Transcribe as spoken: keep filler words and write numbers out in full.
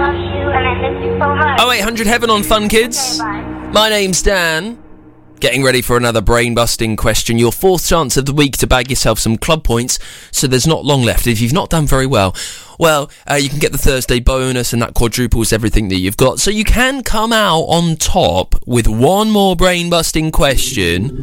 love you and I miss you so much. oh eight hundred Heaven on Fun Kids. Okay, bye. My name's Dan. Getting ready for another brain-busting question. Your fourth chance of the week to bag yourself some club points, so there's not long left. If you've not done very well, well, uh, you can get the Thursday bonus, and that quadruples everything that you've got. So you can come out on top with one more brain-busting question.